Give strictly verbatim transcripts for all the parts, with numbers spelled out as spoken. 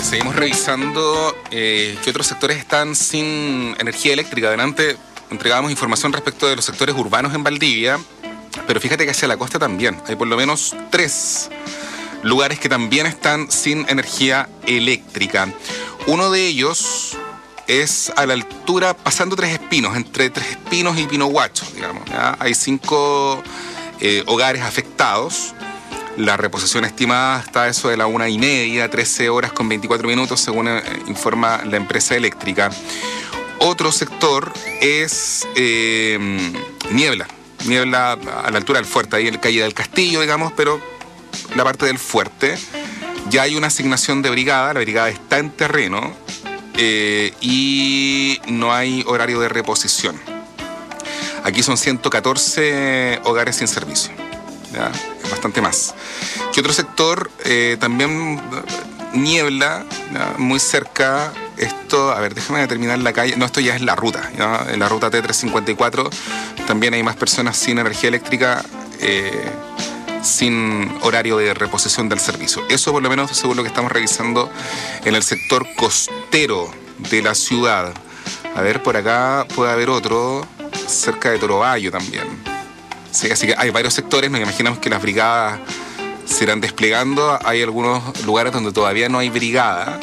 seguimos revisando eh, qué otros sectores están sin energía eléctrica. Adelante entregábamos información respecto de los sectores urbanos en Valdivia, pero fíjate que hacia la costa también hay por lo menos tres lugares que también están sin energía eléctrica. Uno de ellos es a la altura, pasando Tres Espinos, entre Tres Espinos y Pinohuacho, digamos, ¿ya? Hay cinco eh, hogares afectados. La reposición estimada está a eso de la una y media, trece horas con veinticuatro minutos, según eh, informa la empresa eléctrica. Otro sector es eh, Niebla, Niebla a la altura del fuerte, ahí en la calle del Castillo, digamos, pero la parte del fuerte. Ya hay una asignación de brigada, la brigada está en terreno eh, y no hay horario de reposición. Aquí son ciento catorce hogares sin servicio, ¿ya? Es bastante más. ¿Qué otro sector? Eh, también Niebla, ¿ya? Muy cerca. Esto, a ver, déjame determinar la calle. No, esto ya es la ruta, ¿ya? En la ruta T trescientos cincuenta y cuatro también hay más personas sin energía eléctrica, eh, sin horario de reposición del servicio. Eso por lo menos según lo que estamos revisando en el sector costero de la ciudad. A ver, por acá puede haber otro, cerca de Torobayo también. Sí, así que hay varios sectores, nos imaginamos que las brigadas se irán desplegando. Hay algunos lugares donde todavía no hay brigada,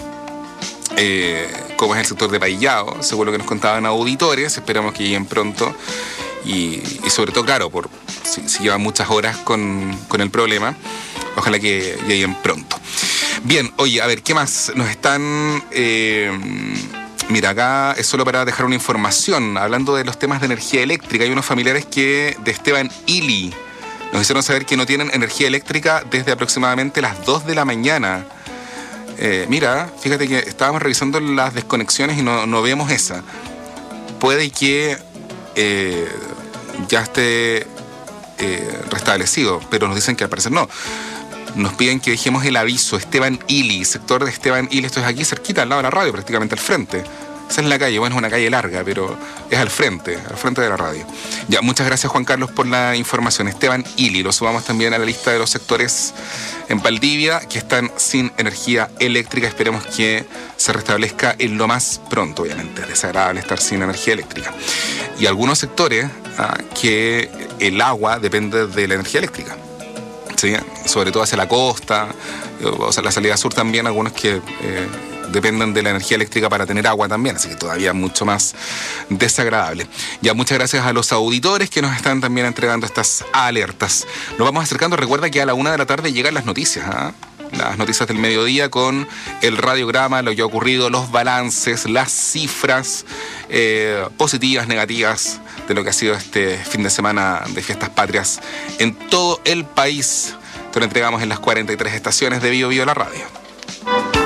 eh, como es el sector de Paillao, según lo que nos contaban auditores. Esperamos que lleguen pronto y, y sobre todo, claro, por si, si llevan muchas horas con, con el problema, ojalá que lleguen pronto. Bien, oye, a ver, ¿qué más? Nos están... Eh, Mira, acá es solo para dejar una información. Hablando de los temas de energía eléctrica, hay unos familiares que de Esteban Ili nos hicieron saber que no tienen energía eléctrica desde aproximadamente las dos de la mañana. Eh, mira, fíjate que estábamos revisando las desconexiones y no, no vemos esa. Puede que eh, ya esté eh, restablecido, pero nos dicen que al parecer no. Nos piden que dejemos el aviso. Esteban Ili, sector de Esteban Ili, esto es aquí cerquita, al lado de la radio, prácticamente al frente. Esa es la calle, bueno, es una calle larga, pero es al frente, al frente de la radio. Ya, muchas gracias Juan Carlos por la información. Esteban Ili, lo subamos también a la lista de los sectores en Valdivia que están sin energía eléctrica. Esperemos que se restablezca en lo más pronto, obviamente. Es desagradable estar sin energía eléctrica. Y algunos sectores ah, que el agua depende de la energía eléctrica. ¿Sí? Sobre todo hacia la costa, o sea, la salida sur también, algunos que eh, dependen de la energía eléctrica para tener agua también, así que todavía mucho más desagradable. Ya, muchas gracias a los auditores que nos están también entregando estas alertas. Nos vamos acercando, recuerda que a la una de la tarde llegan las noticias, ¿eh? Las noticias del mediodía con el radiograma, lo que ha ocurrido, los balances, las cifras eh, positivas, negativas de lo que ha sido este fin de semana de fiestas patrias en todo el país. Te lo entregamos en las cuarenta y tres estaciones de Bio Bio la radio.